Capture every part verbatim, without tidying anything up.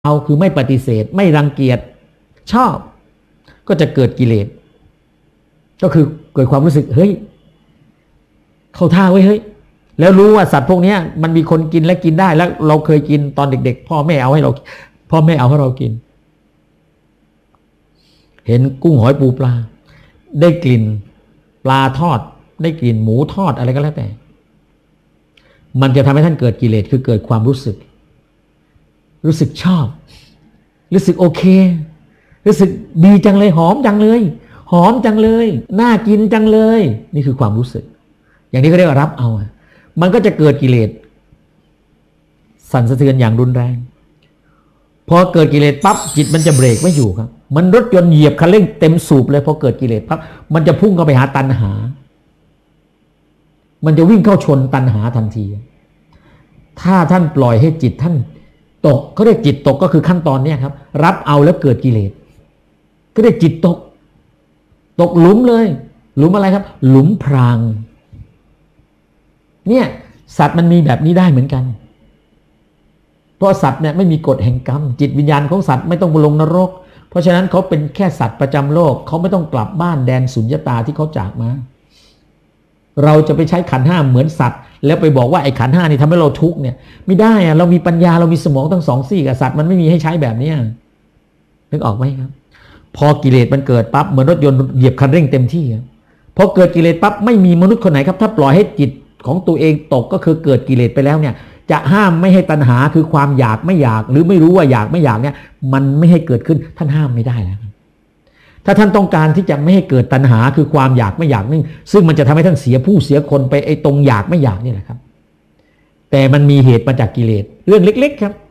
เอาคือไม่ปฏิเสธไม่รังเกียจชอบก็จะเกิดกิเลสก็คือเกิดความรู้สึกเฮ้ยเข้าท่าไว้เฮ้ยแล้วรู้ว่าสัตว์พวกนี้มันมีคนกินและกินได้แล้วเราเคยกินตอนเด็กๆพ่อแม่เอาให้เราพ่อแม่เอาให้เรากินเห็นกุ้งหอยปูปลาได้กลิ่นปลาทอดได้กลิ่นหมูทอดอะไรก็แล้วแต่มันจะทำให้ท่านเกิดกิเลสคือเกิดความรู้สึกรู้สึกชอบรู้สึกโอเครู้สึกดีจังเลยหอมจังเลยหอมจังเลยน่ากินจังเลยนี่คือความรู้สึกอย่างนี้เขาเรียกว่ารับเอามันก็จะเกิดกิเลสสั่นสะเทือนอย่างรุนแรงพอเกิดกิเลสปั๊บจิตมันจะเบรกไม่อยู่ครับมันรถยนต์เหยียบคันเร่งเต็มสูบเลยพอเกิดกิเลสปั๊บมันจะพุ่งเข้าไปหาตัณหามันจะวิ่งเข้าชนตัณหาทันทีถ้าท่านปล่อยให้จิตท่านตกเขาเรียกจิตตกก็คือขั้นตอนนี้ครับรับเอาแล้วเกิดกิเลสก็เรียกจิตตกตกหลุมเลยหลุมอะไรครับหลุมพรางเนี่ยสัตว์มันมีแบบนี้ได้เหมือนกันเพราะสัตว์เนี่ยไม่มีกฎแห่งกรรมจิตวิญญาณของสัตว์ไม่ต้องลงนรกเพราะฉะนั้นเขาเป็นแค่สัตว์ประจำโลกเขาไม่ต้องกลับบ้านแดนสุญญตาที่เขาจากมาเราจะไปใช้ขันธ์ห้าเหมือนสัตว์แล้วไปบอกว่าไอ้ขันธ์ห้านี่ทำให้เราทุกข์เนี่ยไม่ได้อะเรามีปัญญาเรามีสมองทั้งสองซี่กับสัตว์มันไม่มีให้ใช้แบบนี้นึกออกไหมครับพอกิเลสมันเกิดปั๊บเหมือนรถยนต์เหยียบคันเร่งเต็มที่พอเกิดกิเลสปั๊บไม่มีมนุษย์คนไหนครับถ้าปล่อยให้จิตของตัวเองตกก็คือเกิดกิเลสไปแล้วเนี่ยจะห้ามไม่ให้ตัณหาคือความอยากไม่อยากหรือไม่รู้ว่าอยากไม่อยากเนี่ยมันไม่ให้เกิดขึ้นท่านห้ามไม่ได้แล้วถ้าท่านต้องการที่จะไม่ให้เกิดตัณหาคือความอยากไม่อยากนี่ซึ่งมันจะทำให้ท่านเสียผู้เสียคนไปไอ้ตรงอยากไม่อยากนี่แหละครับแต่มันมีเหตุมาจากกิเลสเรื่องเล็กๆครับ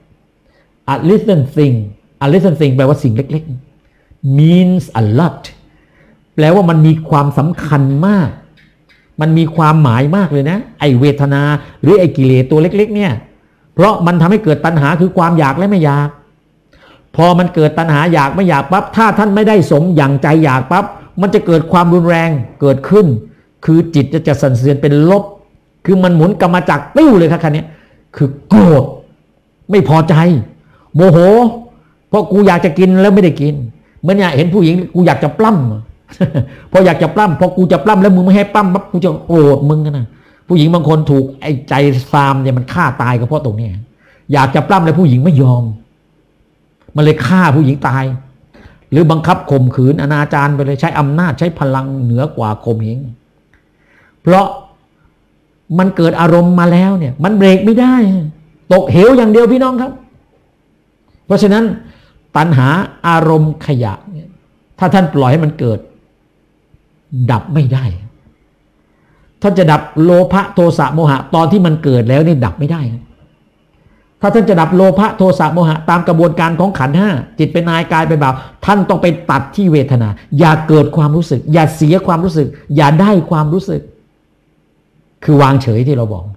a little thing a little thing แปลว่าสิ่งเล็กๆ means a lot แปลว่ามันมีความสำคัญมากมันมีความหมายมากเลยนะไอเวทนาหรือไอกิเลสตัวเล็กๆเนี่ยเพราะมันทำให้เกิดตัณหาคือความอยากและไม่อยากพอมันเกิดตัณหาอยากไม่อยากปั๊บถ้าท่านไม่ได้สมอย่างใจอยากปั๊บมันจะเกิดความรุนแรงเกิดขึ้นคือจิตจะจะสั่นสะเทือนเป็นลบคือมันหมุนกรรมจักรติ้วเลยครับคันนี้คือโกรธไม่พอใจโมโหเพราะกูอยากจะกินแล้วไม่ได้กินเหมือนเนี่ยเห็นผู้หญิงกูอยากจะปล้ำพออยากจะปล้ำพอกูจะปล้ำแล้วมึงไม่ให้ปล้ำปั๊บกูจะโกรธมึงนะผู้หญิงบางคนถูกไอ้ใจฟาร์มเนี่ยมันฆ่าตายก็เพราะตรงนี้อยากจะปล้ำแล้วผู้หญิงไม่ยอมมันเลยฆ่าผู้หญิงตายหรือบังคับข่มขืนอนาจารไปเลยใช้อำนาจใช้พลังเหนือกว่าข่มเหงเพราะมันเกิดอารมณ์มาแล้วเนี่ยมันเบรกไม่ได้ตกเหวอย่างเดียวพี่น้องครับเพราะฉะนั้นตัณหาอารมณ์ขยะถ้าท่านปล่อยให้มันเกิดดับไม่ได้ท่านจะดับโลภะโทสะโมหะตอนที่มันเกิดแล้วนี่ดับไม่ได้ถ้าท่านจะดับโลภะโทสะโมหะตามกระบวนการของขันธ์ห้าจิตเป็นนายกายเป็นบ่าวท่านต้องไปตัดที่เวทนาอย่าเกิดความรู้สึกอย่าเสียความรู้สึกอย่าได้ความรู้สึกคือวางเฉยที่เราบอก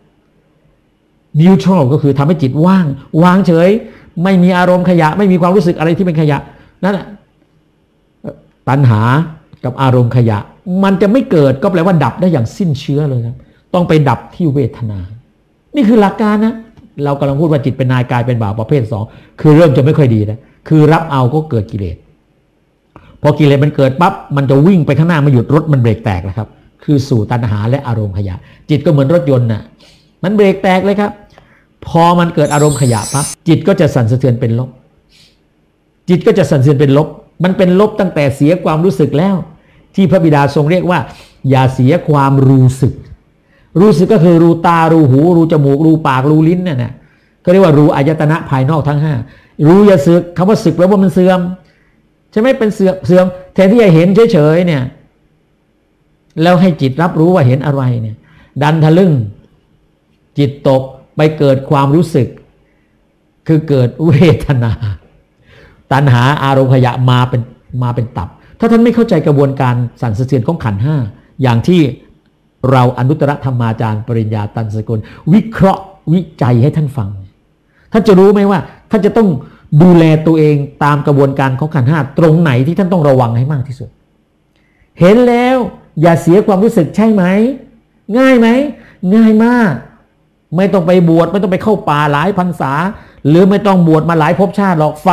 neutral ก็คือทำให้จิตว่างวางเฉยไม่มีอารมณ์ขยะไม่มีความรู้สึกอะไรที่เป็นขยะนั่นแหละตัณหากับอารมณ์ขยะมันจะไม่เกิดก็แปลว่าดับได้อย่างสิ้นเชื้อเลยครับต้องไปดับที่เวทนานี่คือหลักการนะเรากำลังพูดว่าจิตเป็นนายกายเป็นบ่าวประเภทสองคือเริ่มจะไม่ค่อยดีนะคือรับเอาก็เกิดกิเลสพอกิเลสมันเกิดปั๊บมันจะวิ่งไปข้างหน้ามาหยุดรถมันเบรกแตกแล้วครับคือสู่ตัณหาและอารมณ์ขยะจิตก็เหมือนรถยนต์น่ะมันเบรกแตกเลยครับพอมันเกิดอารมณ์ขยะปั๊บจิตก็จะสั่นสะเทือนเป็นลบจิตก็จะสั่นสะเทือนเป็นลบมันเป็นลบตั้งแต่เสียความรู้สึกแล้วที่พระบิดาทรงเรียกว่าอย่าเสียความรู้สึกรู้สึกก็คือรูตารูหูรูจมูกรูปากรูลิ้นเนี่ยนะก็เรียกว่ารูอายตนะภายนอกทั้งห้ารู้อย่าสึกคำว่าสึกแปลว่ามันเสื่อมใช่ไหมเป็นเสื่อมเสื่อมแทนที่จะเห็นเฉยๆเนี่ยแล้วให้จิตรับรู้ว่าเห็นอะไรเนี่ยดันทะลึ่งจิตตกไปเกิดความรู้สึกคือเกิดเวทนาตัณหาอารมณ์ขยะมาเป็นมาเป็นตับถ้าท่านไม่เข้าใจกระบวนการสั่นสะเทือนของขันธ์ห้าอย่างที่เราอนุตตรธรรมาจารย์ปริญญาตันสกุลวิเคราะห์วิจัยให้ท่านฟังท่านจะรู้ไหมว่าท่านจะต้องดูแลตัวเองตามกระบวนการของขันธ์ห้าตรงไหนที่ท่านต้องระวังให้มากที่สุดเห็นแล้วอย่าเสียความรู้สึกใช่ไหมง่ายไหมง่ายมากไม่ต้องไปบวชไม่ต้องไปเข้าป่าหลายพรรษาหรือไม่ต้องบวชมาหลายภพชาติหรอก